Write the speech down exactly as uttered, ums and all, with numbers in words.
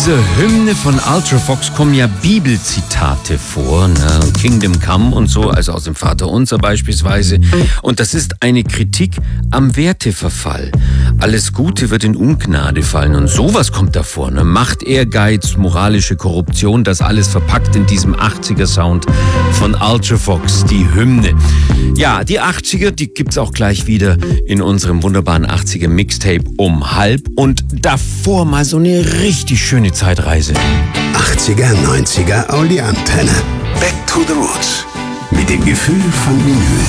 dieser Hymne von Ultravox kommen ja Bibelzitate vor, ne? Kingdom Come und so, also aus dem Vaterunser beispielsweise. Und das ist eine Kritik am Werteverfall. Alles Gute wird in Ungnade fallen und sowas kommt davor, ne? Macht, Ehrgeiz, moralische Korruption, das alles verpackt in diesem achtziger-Sound von Ultravox, die Hymne. Ja, die achtziger, die gibt's auch gleich wieder in unserem wunderbaren achtziger-Mixtape um halb und davor mal so eine richtig schöne Zeitreise. achtziger, neunziger Audi Antenne. Back to the Roots. Mit dem Gefühl von Vinyl.